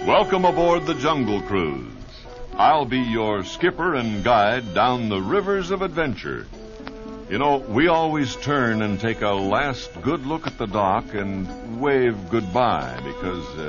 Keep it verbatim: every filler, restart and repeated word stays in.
Welcome aboard the Jungle Cruise. I'll be your skipper and guide down the rivers of adventure. You know, we always turn and take a last good look at the dock and wave goodbye because... Uh,